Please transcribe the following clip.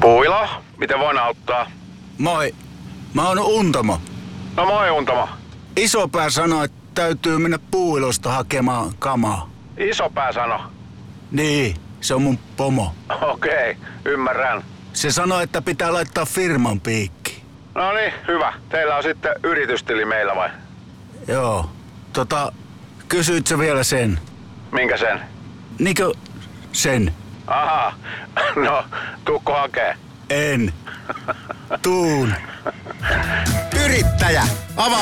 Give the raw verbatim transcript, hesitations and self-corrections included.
Puilo, miten voin auttaa? Moi, mä oon Untamo. No moi Untamo. Isopää sanoi, että täytyy mennä Puuilosta hakemaan kamaa. Isopää sano. Niin, se on mun pomo. Okei, okay, ymmärrän. Se sanoi, että pitää laittaa firman piikki. No niin, hyvä. Teillä on sitten yritystili meillä vai? Joo. Tota, kysyit sä vielä sen? Minkä sen? Niinkö sen? Aha, no tuukko hakee? En. Tuun. Yrittäjä, avaa